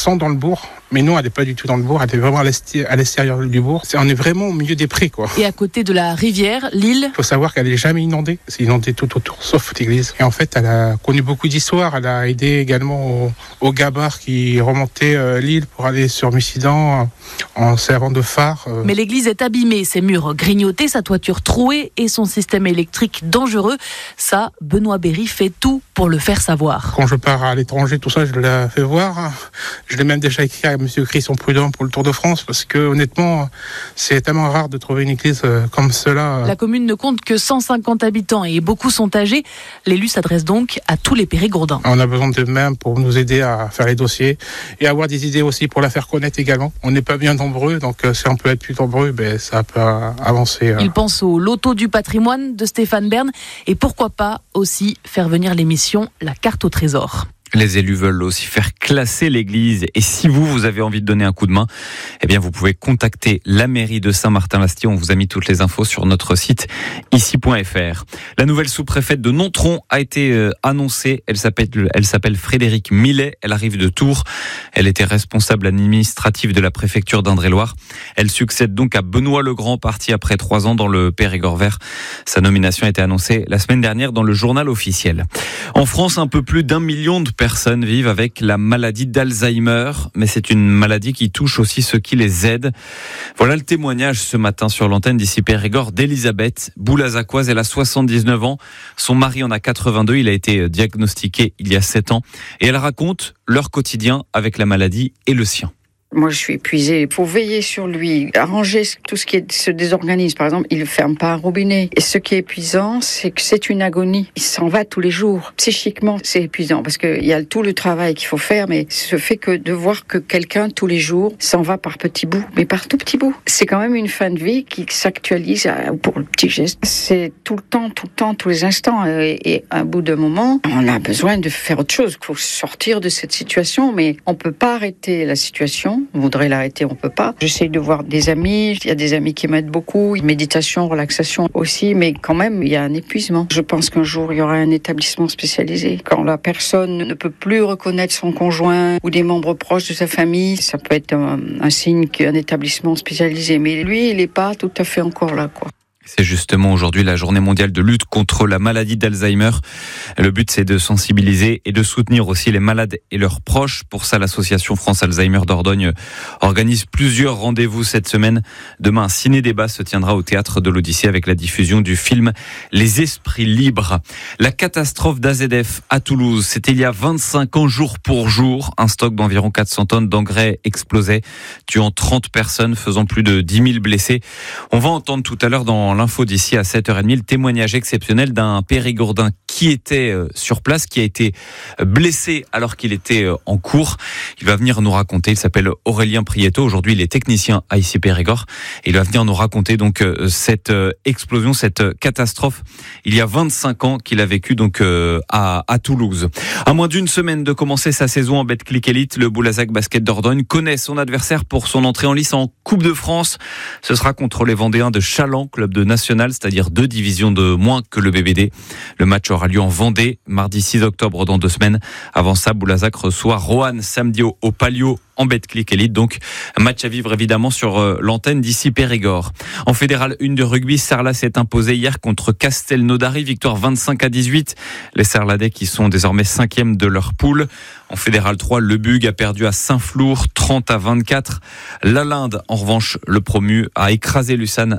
sont dans le bourg, mais nous, elle n'est pas du tout dans le bourg, elle est vraiment à l'extérieur du bourg. On est vraiment au milieu des prés, quoi. Et à côté de la rivière, l'île. Il faut savoir qu'elle n'est jamais inondée. C'est inondé tout autour, sauf l'église. Et en fait, elle a connu beaucoup d'histoires. Elle a aidé également aux gabarres qui remontaient l'île pour aller sur Mussidan en servant de phare. Mais l'église est abîmée, ses murs grignotés, sa toiture trouée et son système électrique dangereux. Ça, Benoît Berry fait tout pour le faire savoir. Quand je pars à l'étranger, tout ça, je l'ai fait voir. Je l'ai même déjà écrit à M. Christian Prudent pour le Tour de France, parce que honnêtement, c'est tellement rare de trouver une église comme cela. La commune ne compte que 150 habitants et beaucoup sont âgés. L'élu s'adresse donc à tous les Périgourdins. On a besoin d'eux-mêmes pour nous aider à faire les dossiers et avoir des idées aussi pour la faire connaître également. On n'est pas bien nombreux, donc si on peut être plus nombreux, ça peut avancer. Il pense au loto du patrimoine de Stéphane Bern et pourquoi pas aussi faire venir l'émission La Carte au Trésor. Les élus veulent aussi faire classer l'église. Et si vous avez envie de donner un coup de main, eh bien, vous pouvez contacter la mairie de Saint-Martin-Lastille. On vous a mis toutes les infos sur notre site ici.fr. La nouvelle sous-préfète de Nontron a été annoncée. Elle s'appelle Frédérique Millet. Elle arrive de Tours. Elle était responsable administrative de la préfecture d'Indre-et-Loire. Elle succède donc à Benoît Legrand, parti après 3 ans dans le Périgord vert. Sa nomination a été annoncée la semaine dernière dans le journal officiel. En France, un peu plus d'1 million de personnes vivent avec la maladie d'Alzheimer, mais c'est une maladie qui touche aussi ceux qui les aident. Voilà le témoignage ce matin sur l'antenne d'ici Périgord d'Elisabeth Boulazacoise. Elle a 79 ans, son mari en a 82, il a été diagnostiqué il y a 7 ans et elle raconte leur quotidien avec la maladie et le sien. Moi, je suis épuisée. Il faut veiller sur lui, arranger tout ce qui se désorganise. Par exemple, il ne ferme pas un robinet. Et ce qui est épuisant, c'est que c'est une agonie. Il s'en va tous les jours. Psychiquement, c'est épuisant parce qu'il y a tout le travail qu'il faut faire, mais ce fait que de voir que quelqu'un, tous les jours, s'en va par petits bouts, mais par tout petits bouts. C'est quand même une fin de vie qui s'actualise pour le petit geste. C'est tout le temps, tous les instants. Et à un bout d'un moment, on a besoin de faire autre chose. Il faut sortir de cette situation, mais on ne peut pas arrêter la situation. On voudrait l'arrêter, on peut pas. J'essaye de voir des amis, il y a des amis qui m'aident beaucoup, méditation, relaxation aussi, mais quand même, il y a un épuisement. Je pense qu'un jour, il y aura un établissement spécialisé. Quand la personne ne peut plus reconnaître son conjoint ou des membres proches de sa famille, ça peut être un signe qu'un établissement spécialisé. Mais lui, il n'est pas tout à fait encore là, quoi. C'est justement aujourd'hui la journée mondiale de lutte contre la maladie d'Alzheimer. Le but, c'est de sensibiliser et de soutenir aussi les malades et leurs proches. Pour ça, l'association France Alzheimer Dordogne organise plusieurs rendez-vous cette semaine. Demain, un ciné-débat se tiendra au théâtre de l'Odyssée avec la diffusion du film Les Esprits Libres. La catastrophe d'AZF à Toulouse, c'était il y a 25 ans jour pour jour. Un stock d'environ 400 tonnes d'engrais explosait, tuant 30 personnes, faisant plus de 10 000 blessés. On va entendre tout à l'heure dans l'info d'ici à 7h30, le témoignage exceptionnel d'un Périgourdin qui était sur place, qui a été blessé alors qu'il était en cours. Il va venir nous raconter, il s'appelle Aurélien Prieto, aujourd'hui il est technicien à ici Périgord, et il va venir nous raconter donc cette explosion, cette catastrophe, il y a 25 ans qu'il a vécu donc à Toulouse. À moins d'une semaine de commencer sa saison en Betclic Elite, le Boulazac Basket Dordogne connaît son adversaire pour son entrée en lice en Coupe de France. Ce sera contre les Vendéens de Chaland, club de national, c'est-à-dire 2 divisions de moins que le BBD. Le match aura lieu en Vendée, mardi 6 octobre dans 2 semaines. Avant ça, Boulazac reçoit Roanne samedi au Palio en Betclic Elite. Donc, un match à vivre évidemment sur l'antenne d'ici Périgord. En Fédéral 1 de rugby, Sarlat s'est imposé hier contre Castelnaudary, victoire 25-18. Les Sarladais qui sont désormais 5e de leur poule. En Fédéral 3, Le Bug a perdu à Saint-Flour 30-24. Lalinde, en revanche, le promu, a écrasé Lucane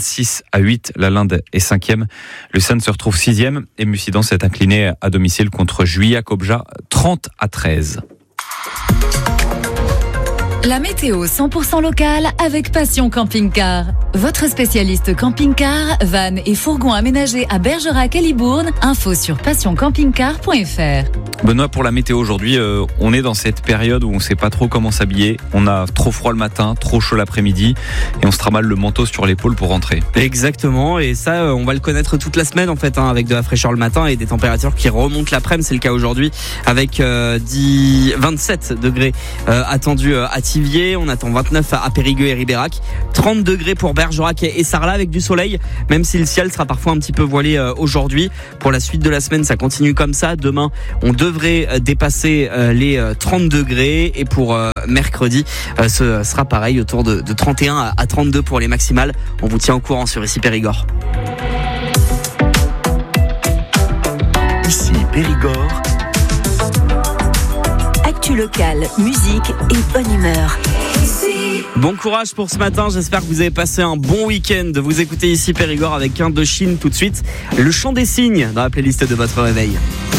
26-8. Lalinde est 5e. Lucane se retrouve 6e et Mussidan s'est incliné à domicile contre Juillac-Obja 30-13. La météo 100% locale avec Passion Camping Car. Votre spécialiste camping-car, van et fourgon aménagés à Bergerac et Libourne. Info sur passioncampingcar.fr. Benoît, pour la météo aujourd'hui, on est dans cette période où on ne sait pas trop comment s'habiller. On a trop froid le matin, trop chaud l'après-midi et on se tramale le manteau sur l'épaule pour rentrer. Exactement, et ça on va le connaître toute la semaine en fait, avec de la fraîcheur le matin et des températures qui remontent l'après-midi. C'est le cas aujourd'hui avec 27 degrés attendus à Thiviers. On attend 29 à Périgueux et Ribérac, 30 degrés pour Bergerac et Sarlat avec du soleil, même si le ciel sera parfois un petit peu voilé aujourd'hui. Pour la suite de la semaine, ça continue comme ça. Demain, on devrait devrait dépasser les 30 degrés et pour mercredi, ce sera pareil autour de 31 à 32 pour les maximales. On vous tient au courant sur Ici Périgord. Ici Périgord. Actu locale, musique et bonne humeur. Bon courage pour ce matin, j'espère que vous avez passé un bon week-end. Vous écoutez Ici Périgord avec Indochine tout de suite. Le chant des cygnes dans la playlist de votre réveil.